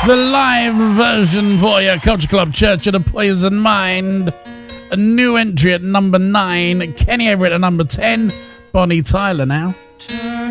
The live version for you, Culture Club Church of the Poison Mind. A new entry at number 9, Kenny Everett at number 10, Bonnie Tyler now.